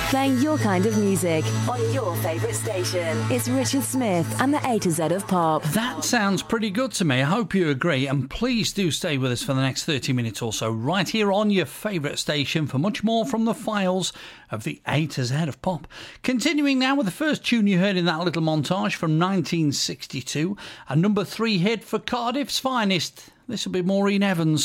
Playing your kind of music on your favourite station. It's Richard Smith and the A to Z of Pop. That sounds pretty good to me. I hope you agree. And please do stay with us for the next 30 minutes or so, right here on your favourite station for much more from the files of the A to Z of Pop. Continuing now with the first tune you heard in that little montage from 1962, a number 3 hit for Cardiff's finest. This will be Maureen Evans.